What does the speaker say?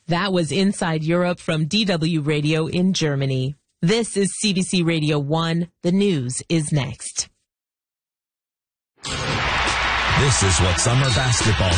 That was Inside Europe from DW Radio in Germany. This is CBC Radio 1. The news is next. This is what summer basketball